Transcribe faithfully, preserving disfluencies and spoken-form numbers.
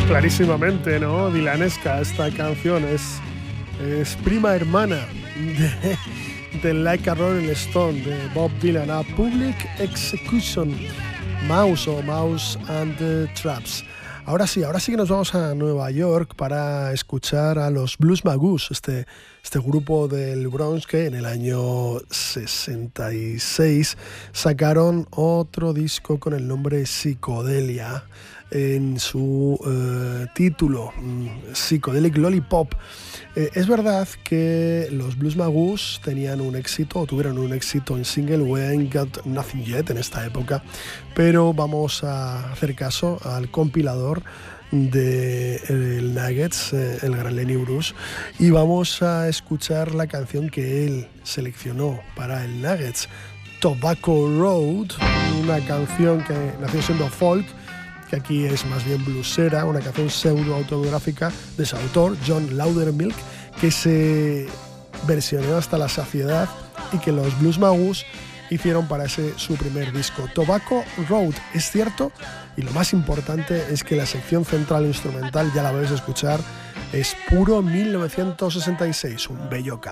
Clarísimamente, ¿no? Dylanesca, esta canción es, es prima hermana de, de Like a Rolling Stone, de Bob Dylan, a Public Execution, Mouse o Mouse and the Traps. Ahora sí, ahora sí que nos vamos a Nueva York para escuchar a los Blues Magoos, este, este grupo del Bronx que en el año sesenta y seis sacaron otro disco con el nombre Psychodelia en su eh, título, Psychedelic Lollipop. Eh, es verdad que los Blues Magoos tenían un éxito, o tuvieron un éxito en single, We Ain't Got Nothing Yet, en esta época, pero vamos a hacer caso al compilador de el Nuggets, eh, el gran Lenny Bruce, y vamos a escuchar la canción que él seleccionó para el Nuggets, Tobacco Road, una canción que nació siendo folk, que aquí es más bien bluesera, una canción pseudo-autobiográfica de su autor, John Loudermilk, que se versionó hasta la saciedad y que los Blues Magoos hicieron para ese su primer disco. Tobacco Road, es cierto, y lo más importante es que la sección central instrumental, ya la vais a escuchar, es puro mil novecientos sesenta y seis, un belloca.